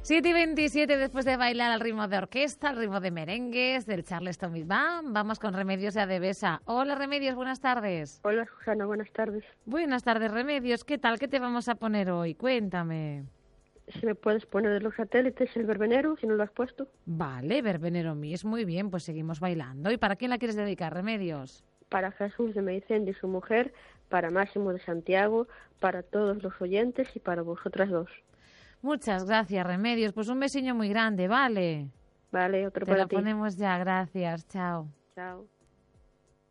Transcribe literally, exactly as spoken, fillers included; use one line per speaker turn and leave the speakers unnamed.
siete y veintisiete, después de bailar al ritmo de orquesta, al ritmo de merengues, del Charleston Big Band, vamos con Remedios de Adevesa. Hola, Remedios, buenas tardes.
Hola, Susana, buenas tardes.
Buenas tardes, Remedios. ¿Qué tal? ¿Qué te vamos a poner hoy? Cuéntame.
Si me puedes poner de los satélites el verbenero, si no lo has puesto.
Vale, Verbenero Mis, muy bien, pues seguimos bailando. ¿Y para quién la quieres dedicar, Remedios?
Para Jesús de Meicende y su mujer, para Máximo de Santiago, para todos los oyentes y para vosotras dos.
Muchas gracias, Remedios. Pues un besiño muy grande, ¿vale?
Vale, otro
Te
para
lo
ti.
ponemos ya, gracias. Chao.
Chao.